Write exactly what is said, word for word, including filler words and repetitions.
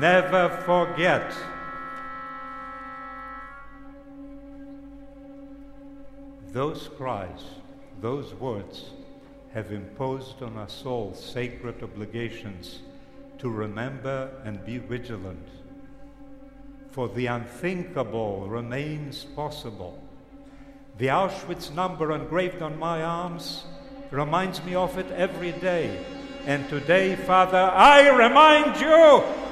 never forget. Those cries, those words have imposed on us all sacred obligations to remember and be vigilant. For the unthinkable remains possible. The Auschwitz number engraved on my arms reminds me of it every day. And today, Father, I remind you